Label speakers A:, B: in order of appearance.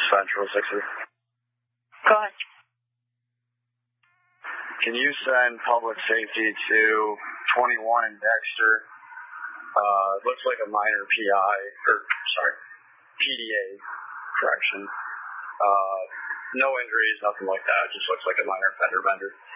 A: Central 60.
B: Go ahead.
A: Can you send public safety to 21 in Dexter? Looks like a minor PDA correction. No injuries, nothing like that. Just looks like a minor fender bender.